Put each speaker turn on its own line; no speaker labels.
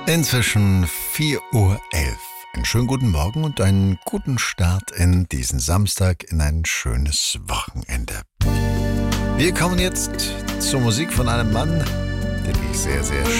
Inzwischen 4:11 Uhr. Einen schönen guten Morgen und einen guten Start in diesen Samstag, in ein schönes Wochenende. Wir kommen jetzt zur Musik von einem Mann, den ich sehr, sehr